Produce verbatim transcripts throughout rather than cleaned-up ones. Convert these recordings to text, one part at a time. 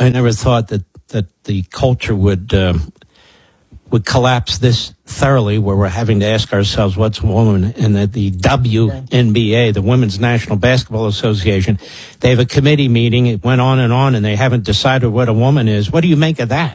I never thought that, that the culture would um, would collapse this thoroughly, where we're having to ask ourselves what's a woman. And that the W N B A, the Women's National Basketball Association, they have a committee meeting. It went on and on, and they haven't decided what a woman is. What do you make of that?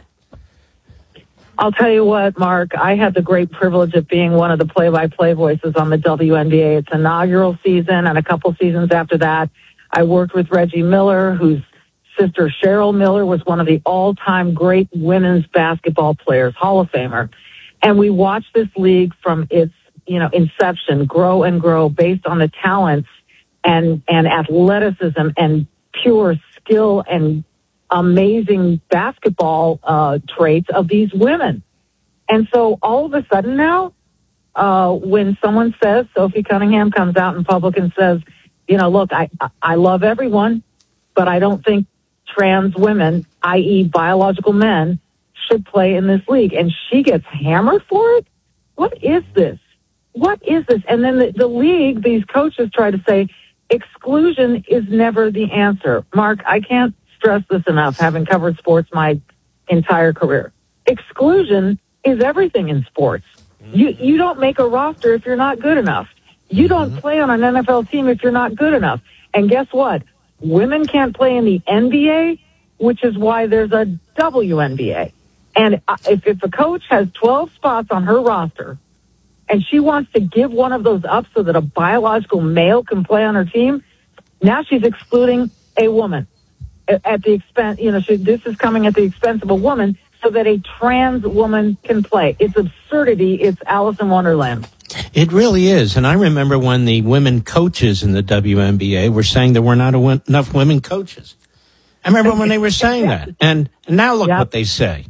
I'll tell you what, Mark, I had the great privilege of being one of the play-by-play voices on the W N B A. Its inaugural season and a couple seasons after that. I worked with Reggie Miller, whose sister Cheryl Miller was one of the all-time great women's basketball players, Hall of Famer. And we watched this league from its, you know, inception grow and grow based on the talents and, and athleticism and pure skill and amazing basketball uh, traits of these women. And so all of a sudden now, uh, when someone says, Sophie Cunningham comes out in public and says, you know, look, I, I love everyone, but I don't think trans women, that is biological men, should play in this league. And she gets hammered for it? What is this? What is this? And then the, the league, these coaches try to say, exclusion is never the answer. Mark, I can't stress this enough, having covered sports my entire career. Exclusion is everything in sports. You you don't make a roster if you're not good enough. You don't play on an N F L team if you're not good enough. And guess what? Women can't play in the N B A, which is why there's a W N B A. And if, if a coach has twelve spots on her roster and she wants to give one of those up so that a biological male can play on her team, now she's excluding a woman at the expense, you know, she, this is coming at the expense of a woman so that a trans woman can play. It's absurdity. It's Alice in Wonderland. It really is. And I remember when the women coaches in the W N B A were saying there were not a, enough women coaches. I remember when they were saying that. And now look yep. what they say.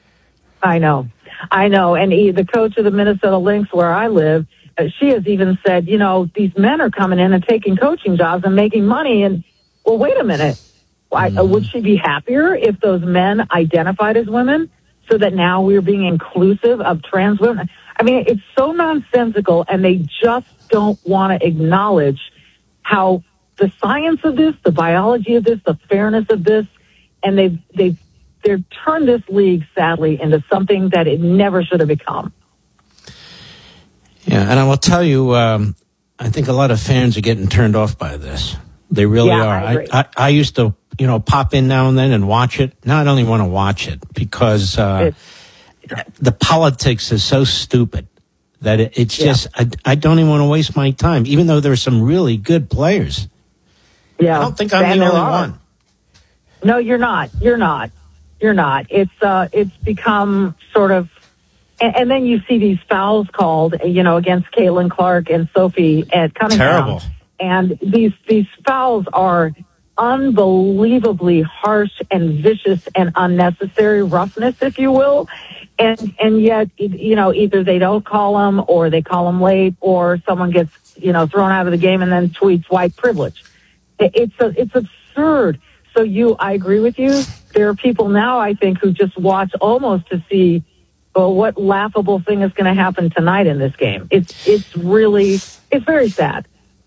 I know. I know. And he, the coach of the Minnesota Lynx, where I live, uh, she has even said, you know, these men are coming in and taking coaching jobs and making money. And, well, wait a minute. Why, mm. Would she be happier if those men identified as women so that now we're being inclusive of trans women? I mean, it's so nonsensical, and they just don't want to acknowledge how the science of this, the biology of this, the fairness of this, and they've, they've, they've turned this league, sadly, into something that it never should have become. Yeah, and I will tell you, um, I think a lot of fans are getting turned off by this. They really yeah, are. I, agree. I, I, I used to, you know, pop in now and then and watch it. Now I don't even want to watch it because uh, the politics is so stupid that it, it's yeah. just, I, I don't even want to waste my time, even though there's some really good players. Yeah. I don't think I'm the only one. No, you're not. You're not. You're not. It's, uh, it's become sort of, and, and then you see these fouls called, you know, against Caitlin Clark and Sophie at Cunningham. Terrible. And these, these fouls are unbelievably harsh and vicious and unnecessary roughness, if you will. And, and yet, you know, either they don't call them or they call them late or someone gets, you know, thrown out of the game and then tweets white privilege. It's a, it's absurd. So you, I agree with you. There are people now, I think, who just watch almost to see, well, what laughable thing is going to happen tonight in this game. It's, it's really, it's very sad.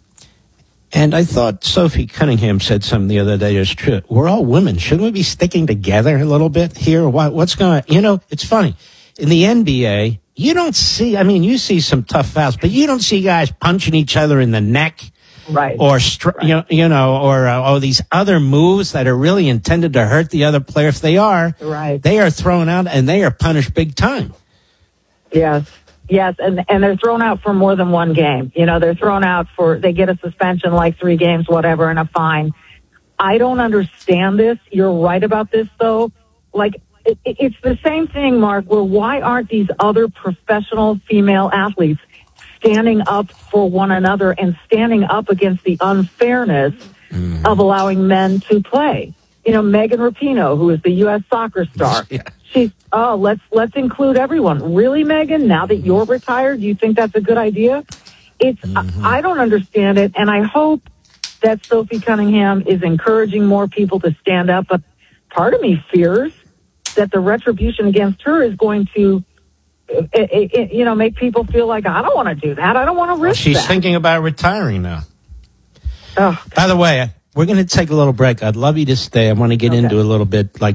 And I thought Sophie Cunningham said something the other day that's true. We're all women. Shouldn't we be sticking together a little bit here? What, what's going on? You know, it's funny. In the N B A, you don't see, I mean, you see some tough fouls, but you don't see guys punching each other in the neck. Right. Or, str- right. You know, you know, or, uh, or these other moves that are really intended to hurt the other player. If they are, right. they are thrown out and they are punished big time. Yes. Yes, and and they're thrown out for more than one game. You know, they're thrown out for, they get a suspension, like three games, whatever, and a fine. I don't understand this. You're right about this, though. Like, it, it's the same thing, Mark, where why aren't these other professional female athletes standing up for one another and standing up against the unfairness mm. of allowing men to play? You know, Megan Rapinoe, who is the U S soccer star. Yeah. She's, oh, let's let's include everyone. Really, Megan? Now that you're retired, do you think that's a good idea? It's mm-hmm. I, I don't understand it, and I hope that Sophie Cunningham is encouraging more people to stand up. But part of me fears that the retribution against her is going to, it, it, it, you know, make people feel like, I don't want to do that. I don't want to risk well, she's that. She's thinking about retiring now. Oh. By the way, we're going to take a little break. I'd love you to stay. I want to get okay. into a little bit like